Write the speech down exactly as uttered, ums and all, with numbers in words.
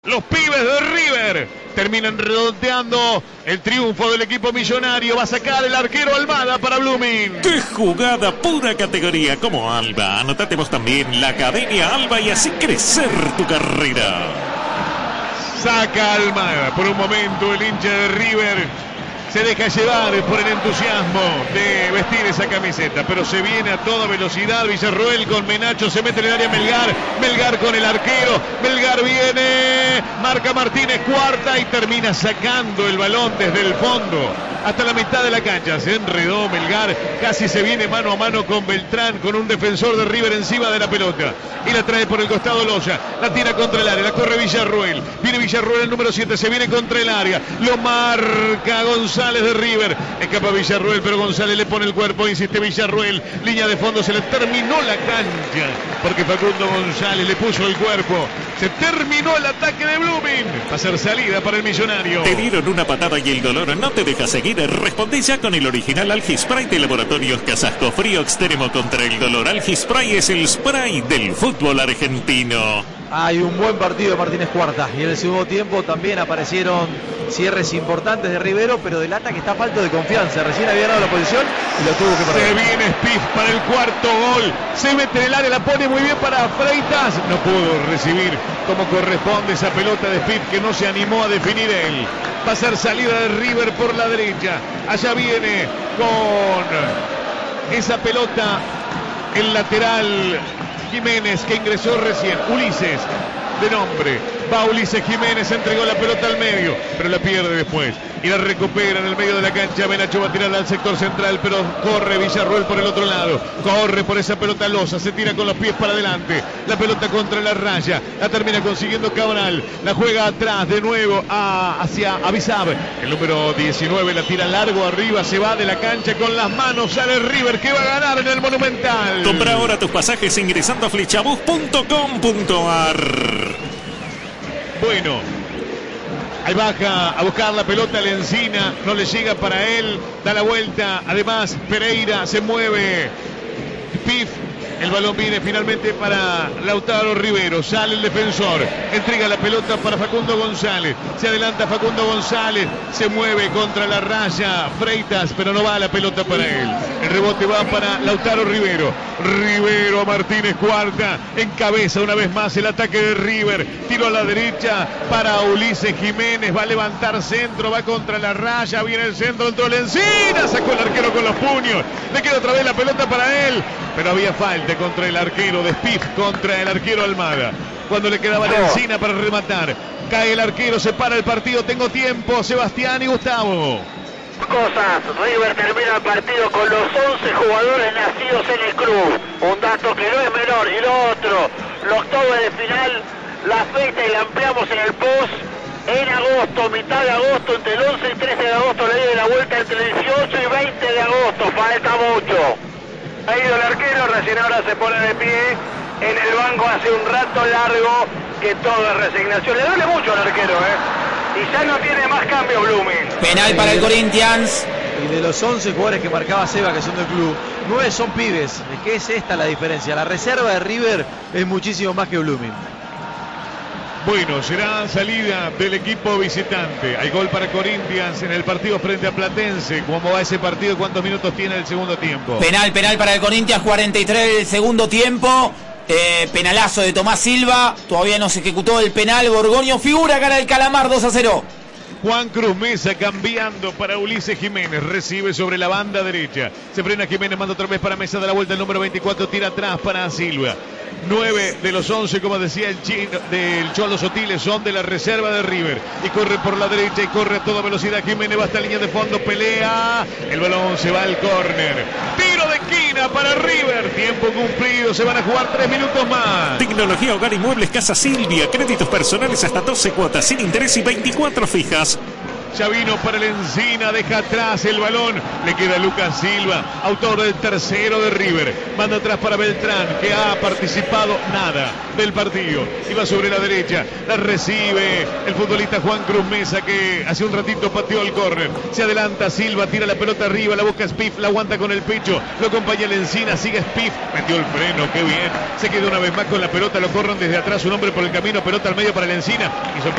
Los pibes de River terminan redondeando el triunfo del equipo millonario. Va a sacar el arquero Almada para Blooming. ¡Qué jugada! Pura categoría como Alba. Anotate vos también la Academia Alba y así crecer tu carrera. Saca Almada. Por un momento el hincha de River se deja llevar por el entusiasmo de vestir esa camiseta, pero se viene a toda velocidad Villarroel con Menacho, se mete en el área Melgar, Melgar con el arquero, Melgar viene, marca Martínez cuarta y termina sacando el balón desde el fondo hasta la mitad de la cancha. Se enredó Melgar, casi se viene mano a mano con Beltrán, con un defensor de River encima de la pelota y la trae por el costado Loya, la tira contra el área, la corre Villarroel, viene Villarroel el número siete, se viene contra el área, lo marca González de River, escapa Villarroel, pero González le pone el cuerpo, insiste Villarroel, línea de fondo, se le terminó la cancha, porque Facundo González le puso el cuerpo, se terminó el ataque de Blooming, va a ser salida para el millonario. Te dieron una patada y el dolor no te deja seguir, respondé ya con el original Algispray de Laboratorios Casasco, frío extremo contra el dolor. Algispray es el spray del fútbol argentino. Hay un buen partido de Martínez Cuarta y en el segundo tiempo también aparecieron cierres importantes de Rivero, pero delata que está falto de confianza. Recién había dado la posición y lo tuvo que perder. Se viene Spiff para el cuarto gol, se mete en el área, la pone muy bien para Freitas, no pudo recibir como corresponde esa pelota de Spiff que no se animó a definir él. Va a ser salida de River por la derecha, allá viene con esa pelota el lateral Jiménez, que ingresó recién. Ulises, de nombre. Va Ulises Jiménez, entregó la pelota al medio, pero la pierde después. Y la recupera en el medio de la cancha. Menacho va a tirarla al sector central, pero corre Villarroel por el otro lado. Corre por esa pelota Loza, se tira con los pies para adelante. La pelota contra la raya, la termina consiguiendo Cabral. La juega atrás de nuevo a, hacia Abisab. El número diecinueve la tira largo arriba, se va de la cancha con las manos. Sale River que va a ganar en el Monumental. Compra ahora tus pasajes ingresando a flechabus punto com punto ar. Bueno, ahí baja a buscar la pelota Lencina, no le llega para él, da la vuelta, además Pereira se mueve, Pif, el balón viene finalmente para Lautaro Rivero, sale el defensor, entrega la pelota para Facundo González, se adelanta Facundo González, se mueve contra la raya Freitas, pero no va la pelota para él, el rebote va para Lautaro Rivero, Rivero a Martínez cuarta, encabeza una vez más el ataque de River, tiro a la derecha para Ulises Jiménez, va a levantar centro, va contra la raya, viene el centro, entró Lencina, sacó el arquero con los puños, le queda otra vez la pelota para él, pero había falta contra el arquero de Spiff, contra el arquero Almada, cuando le quedaba Lencina para rematar, cae el arquero, se para el partido, tengo tiempo, Sebastián y Gustavo. Cosas, River termina el partido con los once jugadores nacidos en el club, un dato que no es menor, y lo otro, los octavos de final, la fecha y la ampliamos en el post, en agosto, mitad de agosto, entre el once y trece de agosto, le dio la vuelta entre el dieciocho y veinte de agosto, falta mucho. Ha ido el arquero, recién ahora se pone de pie en el banco hace un rato largo que todo es resignación. Le duele mucho al arquero, ¿eh? Y ya no tiene más cambio Blooming. Penal para el Corinthians. Y de los once jugadores que marcaba Seba, que son del club, nueve son pibes. Es que es esta la diferencia. La reserva de River es muchísimo más que Blooming. Bueno, será salida del equipo visitante. Hay gol para Corinthians en el partido frente a Platense. ¿Cómo va ese partido? ¿Cuántos minutos tiene el segundo tiempo? Penal, penal para el Corinthians, cuarenta y tres del segundo tiempo. Eh, penalazo de Tomás Silva. Todavía no se ejecutó el penal. Borgoño figura, gana el Calamar dos a cero. Juan Cruz Mesa cambiando para Ulises Jiménez, recibe sobre la banda derecha, se frena Jiménez, manda otra vez para Mesa, de la vuelta el número veinticuatro, tira atrás para Silva. Nueve de los once, como decía el chino del Cholo Sotiles, son de la reserva de River, y corre por la derecha y corre a toda velocidad Jiménez, va hasta la línea de fondo, pelea, el balón se va al córner, tiro de esquina para River, tiempo cumplido, se van a jugar tres minutos más. Tecnología, hogar y muebles Casa Silvia, créditos personales hasta doce cuotas sin interés y veinticuatro fijas. Ya vino para el Encina, deja atrás el balón. Le queda Lucas Silva, autor del tercero de River. Manda atrás para Beltrán, que ha participado nada del partido. Y va sobre la derecha, la recibe el futbolista Juan Cruz Mesa, que hace un ratito pateó el córner. Se adelanta Silva, tira la pelota arriba, la busca Spiff, la aguanta con el pecho. Lo acompaña el Encina, sigue Spiff, metió el freno, qué bien. Se quedó una vez más con la pelota, lo corren desde atrás, un hombre por el camino, pelota al medio para el Encina. Hizo